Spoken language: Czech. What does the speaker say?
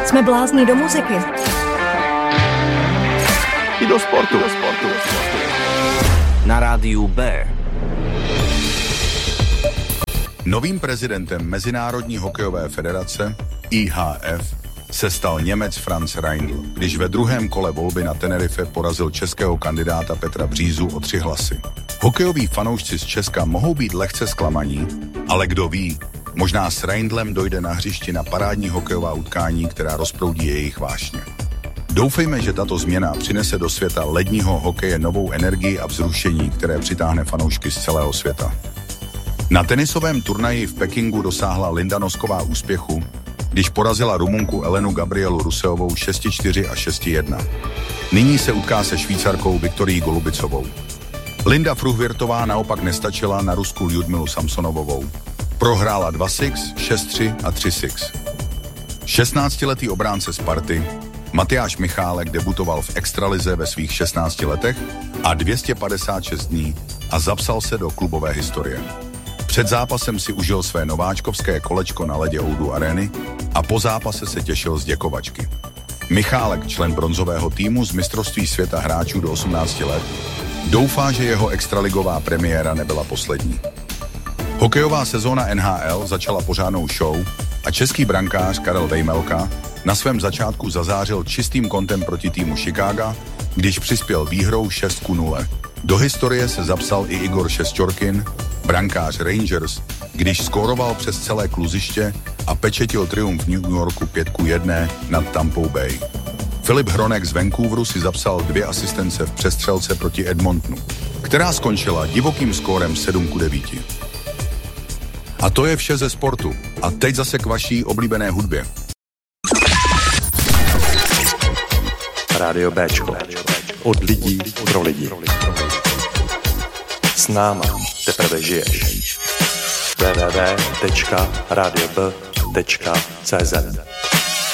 Jsme blázni do muziky. I do sportu. Na rádiu B. Novým prezidentem Mezinárodní hokejové federace IHF se stal Němec Franz Reindl, když ve druhém kole volby na Tenerife porazil českého kandidáta Petra Břízu o 3 hlasy. Hokejoví fanoušci z Česka mohou být lehce zklamaní, ale kdo ví, možná s Reindlem dojde na hřišti na parádní hokejová utkání, která rozproudí jejich vášně. Doufejme, že tato změna přinese do světa ledního hokeje novou energii a vzrušení, které přitáhne fanoušky z celého světa. Na tenisovém turnaji v Pekingu dosáhla Linda Nosková úspěchu, když porazila Rumunku Elenu Gabrielu Ruseovou 6-4 a 6-1. Nyní se utká se Švýcarkou Viktorií Golubicovou. Linda Fruhvirtová naopak nestačila na Rusku Ljudmilu Samsonovovou. Prohrála 2-6, 6-3 a 3-6. 16-letý obránce Sparty Matyáš Michálek debutoval v extralize ve svých 16 letech a 256 dní a zapsal se do klubové historie. Před zápasem si užil své nováčkovské kolečko na ledě O2 Areny a po zápase se těšil z děkovačky. Michálek, člen bronzového týmu z mistrovství světa hráčů do 18 let, doufá, že jeho extraligová premiéra nebyla poslední. Hokejová sezóna NHL začala pořádnou show a český brankář Karel Vejmelka na svém začátku zazářil čistým kontem proti týmu Chicaga, když přispěl výhrou 6-0. Do historie se zapsal i Igor Šesťorkin, brankář Rangers, když skóroval přes celé kluziště a pečetil triumf v New Yorku 5-1 nad Tampou Bay. Filip Hronek z Vancouveru si zapsal 2 asistence v přestřelce proti Edmontonu, která skončila divokým skórem 7-9. A to je vše ze sportu. A teď zase k vaší oblíbené hudbě. Rádio Béčko. Od lidí pro lidi. S náma teprve žiješ. www.radiob.cz